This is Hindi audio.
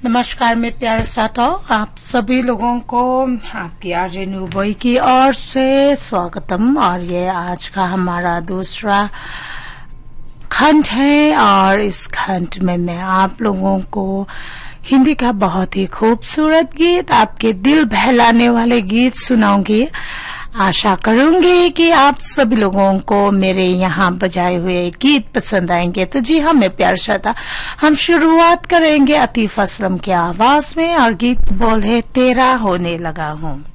नमस्कार मेरे प्यारे साथियों, आप सभी लोगों को आपकी आरजे न्यूबॉय की ओर से स्वागतम। और ये आज का हमारा दूसरा खंड है और इस खंड में मैं आप लोगों को हिंदी का बहुत ही खूबसूरत गीत, आपके दिल बहलाने वाले गीत सुनाऊंगी। आशा करूंगी कि आप सभी लोगों को मेरे यहाँ बजाए हुए गीत पसंद आएंगे। तो जी हाँ, मेरे प्यार श्रोता, हम शुरुआत करेंगे आतिफ असलम की आवाज में और गीत बोल है तेरा होने लगा हूँ।